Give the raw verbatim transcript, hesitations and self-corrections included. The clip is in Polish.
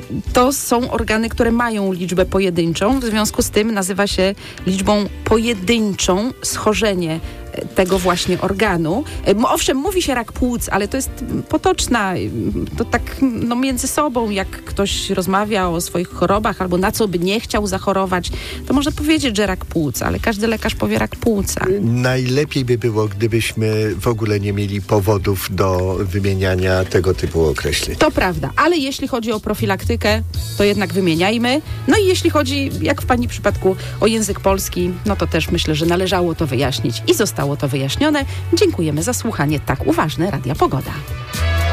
to są organy, które mają liczbę pojedynczą, w związku z tym nazywa się liczbą pojedynczą schorzenie tego właśnie organu. Owszem, mówi się rak płuc, ale to jest potoczna, to tak no, między sobą, jak ktoś rozmawia o swoich chorobach albo na co by nie chciał zachorować, to można powiedzieć, że rak płuc, ale każdy lekarz powie rak płuca. Najlepiej by było, gdybyśmy w ogóle nie mieli powodów do wymieniania tego typu określeń. To prawda, ale jeśli chodzi o profilaktykę, to jednak wymieniajmy. No i jeśli chodzi, jak w pani przypadku, o język polski, no to też myślę, że należało to wyjaśnić i zostało to wyjaśnione. Dziękujemy za słuchanie Tak Uważne Radia Pogoda.